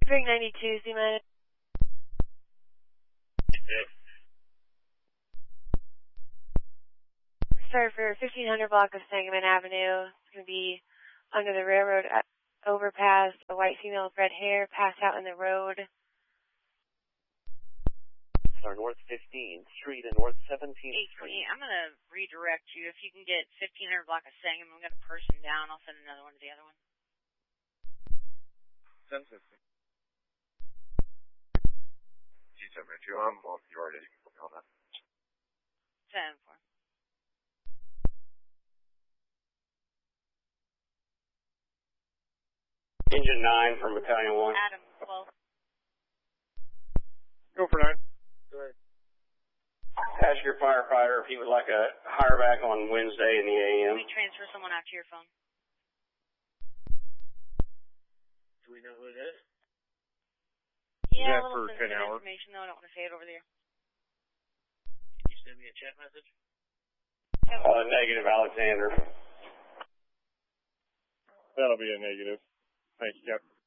Spring 92, Z-minus. Sorry for 1500 block of Sangamon Avenue. It's going to be under the railroad overpass. A white female with red hair passed out in the road. Or North 15th Street and North 17th Street. I'm going to redirect you. If you can get 1500 block of Sangamon, we've got a person down. I'll send another one to the other one. 1050. G72, I'm off the yard. You can put me on that. 10-4. Engine 9 from Battalion 1. Adam, 12. Go for 9. Go ahead. Ask your firefighter if he would like a hire back on Wednesday in the AM. Can we transfer someone out to your phone? Do we know who it is? Yeah, that a little for sensitive 10 hours? information, though. I don't want to say it over there. Can you send me a chat message? Negative, Alexander. That'll be a negative. Thank you, Captain.